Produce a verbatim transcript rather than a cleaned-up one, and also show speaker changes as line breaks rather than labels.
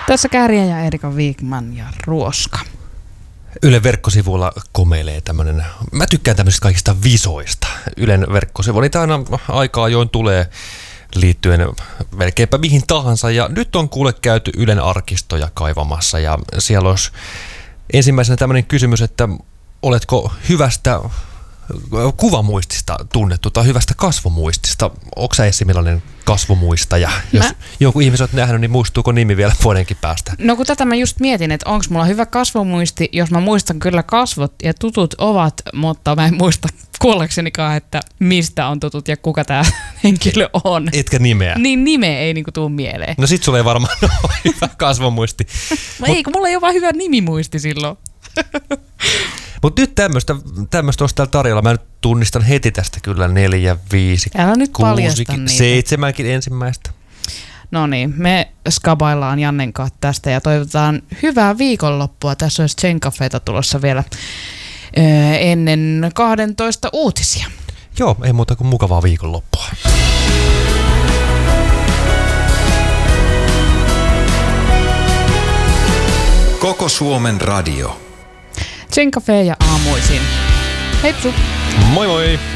Tässä Kääriä ja Erika Wigman ja Ruoska.
Ylen verkkosivuilla komeilee tämmönen, mä tykkään tämmöisistä kaikista visoista. Ylen verkkosivu, niitä aina aika ajoin tulee liittyen melkeinpä mihin tahansa. Ja nyt on kuule käyty Ylen arkistoja kaivamassa ja siellä olisi ensimmäisenä tämmöinen kysymys, että oletko hyvästä kuvamuistista tunnettu tai hyvästä kasvomuistista? Onko sä Essi millainen kasvomuistaja? Jos mä... jonkun ihmisen olet nähnyt, niin muistuuko nimi vielä vuodenkin päästä?
No kun tätä mä just mietin, että onko mulla hyvä kasvomuisti, jos mä muistan kyllä kasvot ja tutut ovat, mutta mä en muista kuollaksenikaan, että mistä on tutut ja kuka tää henkilö on.
Etkä nimeä?
Niin nimeä ei niinku tuu mieleen.
No sit sulla ei varmaan ole hyvä kasvomuisti.
Mut... Ei, kun mulla ei ole vaan hyvä nimimuisti silloin.
Mutta nyt tämmöistä tämmöistä olisi täällä tarjolla. Mä nyt tunnistan heti tästä kyllä neljä, viisi,
Älä nyt
kuusi,
niitä.
seitsemänkin ensimmäistä.
No niin, me skabaillaan Jannen kanssa tästä ja toivotaan hyvää viikonloppua. Tässä olisi Zen Cafeta tulossa vielä öö, ennen kahdentoista uutisia.
Joo, ei muuta kuin mukavaa viikonloppua.
Koko Suomen radio.
Zen Cafe ja aamuisin. Heipsu!
Moi moi!